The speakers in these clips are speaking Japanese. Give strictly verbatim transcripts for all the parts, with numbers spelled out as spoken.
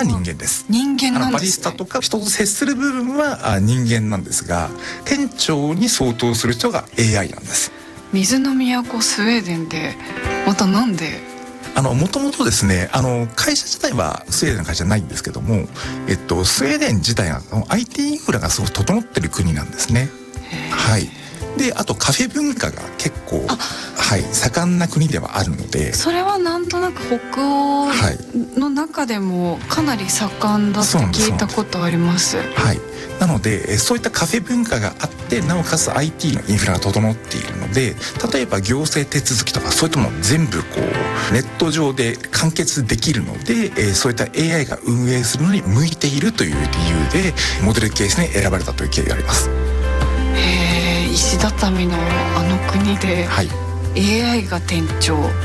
は人間です。 人間なんですね。 あのバリスタとか人と接する部分は人間なんですが、店長に相当する人が エーアイ なんです。 水の都スウェーデンでまたなんで？ あのもともとですね、あの会社自体はスウェーデンの会社じゃないんですけども、えっと、スウェーデン自体が アイティー インフラがすごく整ってる国なんですね。はい。で、あとカフェ文化が結構、はい、盛んな国ではあるので、 それはなんとなく北欧の中でもかなり盛んだって聞いたことあります。 はい。なのでそういったカフェ文化があって、なおかつ アイティー のインフラが整っているので、例えば行政手続きとかそういったものを全部こうネット上で完結できるので、えー、そういった エーアイ が運営するのに向いているという理由でモデルケースに選ばれたという経緯があります。 へー、石畳のあの国で、はい、エーアイ が店長。 はい、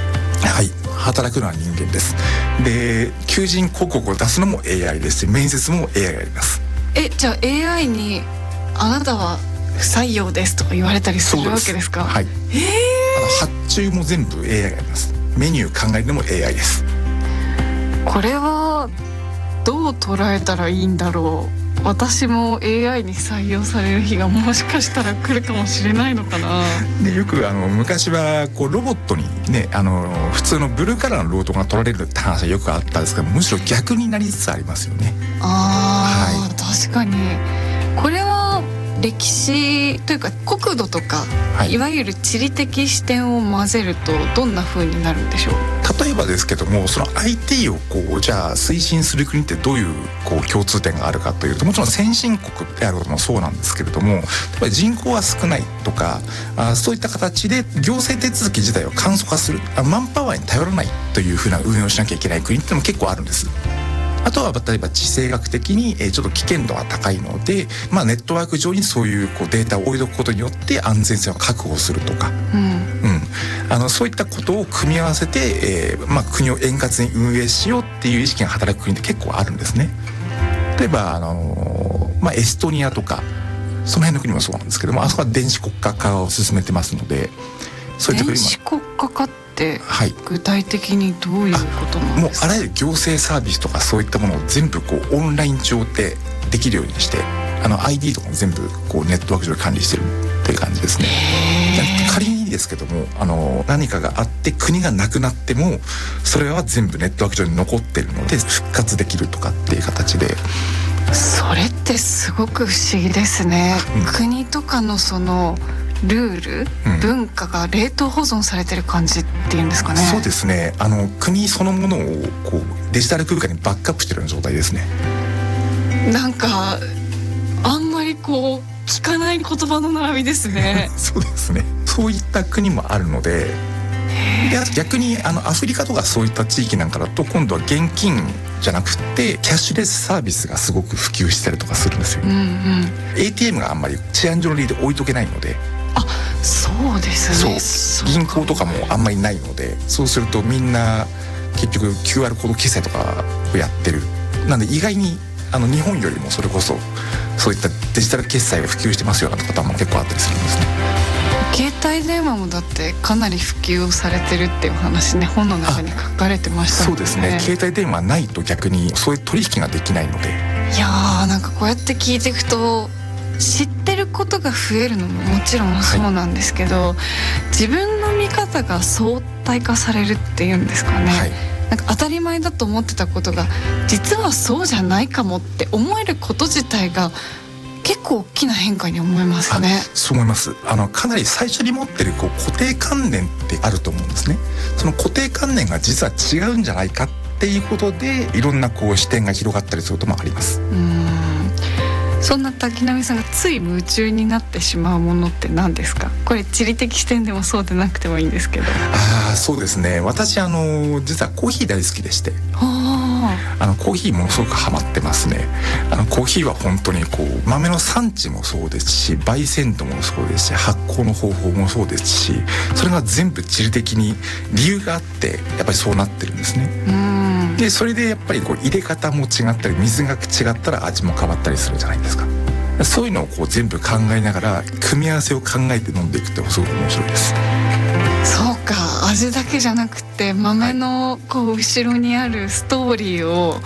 働くのは人間です。で、求人広告を出すのも エーアイ ですし、面接も エーアイ がやります。 え、じゃあ エーアイ にあなたは不採用ですとか言われたりするわけですか？ はい。えー、あの発注も全部 エーアイ がやります。メニュー考えるのも エーアイ です。 これはどう捉えたらいいんだろう。私も エーアイ に採用される日がもしかしたら来るかもしれないのかな。 で、よくあの昔はこうロボットにね、あの普通のブルーカラーの労働が取られるって話はよくあったんですけど、むしろ逆になりつつありますよね。 ああ、はい、確かにこれは歴史というか国土とか、はい、いわゆる地理的視点を混ぜるとどんな風になるんでしょう？ 例えばですけども、その アイティー をこうじゃあ推進する国ってどういうこう共通点があるかというと、もちろん先進国であることもそうなんですけれども、やっぱり人口は少ないとか、あそういった形で行政手続き自体を簡素化する、あマンパワーに頼らないというふうな運営をしなきゃいけない国ってのも結構あるんです。あとは例えば地政学的にちょっと危険度が高いので、まあ、ネットワーク上にそういうこうデータを置いとくことによって安全性を確保するとか、うんうん、あのそういったことを組み合わせて、えーまあ、国を円滑に運営しようっていう意識が働く国って結構あるんですね。例えば、あのーまあ、エストニアとかその辺の国もそうなんですけども、あそこは電子国家化を進めてますので、そういった国も電子国家化って具体的にどういうことなんですか？ もうあらゆる行政サービスとかそういったものを全部こうオンライン上でできるようにして、あの アイディー とかも全部こうネットワーク上で管理してるっていう感じですね。仮にですけども、あの何かがあって国がなくなってもそれは全部ネットワーク上に残ってるので復活できるとかっていう形で。 それってすごく不思議ですね、うん、国とかのそのルール、うん、文化が冷凍保存されてる感じっていうんですかね。 そうですね、あの国そのものをこうデジタル空間にバックアップしてるような状態ですね。 なんかあんまりこう聞かない言葉の並びですね。 そうですね、そういった国もあるので、で逆にあのアフリカとかそういった地域なんかだと今度は現金じゃなくてキャッシュレスサービスがすごく普及したりとかするんですよ、うんうん、エーティーエム があんまり治安上の理由で置いとけないので。 あ、そうですね。 そう銀行とかもあんまりないので、そうするとみんな結局 キューアール コード決済とかをやってる。なんで意外にあの日本よりもそれこそそういったデジタル決済が普及してますような方も結構あったりするんですね。 携帯電話もだってかなり普及されてるっていう話ね、本の中に書かれてましたもんね。 そうですね、携帯電話ないと逆にそういう取引ができないので。 いやー、なんかこうやって聞いていくと知ってることが増えるのももちろんそうなんですけど、はい、自分の見方が相対化されるっていうんですかね、はい、なんか当たり前だと思ってたことが実はそうじゃないかもって思えること自体が結構大きな変化に思いますね。 そう思います。あのかなり最初に持ってるこう固定観念ってあると思うんですね。その固定観念が実は違うんじゃないかっていうことでいろんなこう視点が広がったりすることもあります。うーん、 そんな滝浪さんがつい夢中になってしまうものって何ですか？これ地理的視点でもそうでなくてもいいんですけど。 ああ、そうですね、私あの実はコーヒー大好きでして、あのコーヒーものすごくハマってますね。あのコーヒーは本当にこう豆の産地もそうですし、焙煎度もそうですし、発酵の方法もそうですし、それが全部地理的に理由があってやっぱりそうなってるんですね。うん、でそれでやっぱりこう入れ方も違ったり水が違ったら味も変わったりするじゃないですか。そういうのをこう全部考えながら組み合わせを考えて飲んでいくってすごく面白いです。 そうか、味だけじゃなくて豆のこう後ろにあるストーリーを